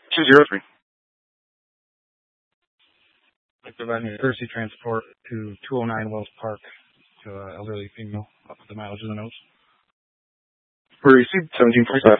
203. Like providing courtesy transport to 209 Wells Park to an elderly female. I'll put the mileage in the notes. Received 1745.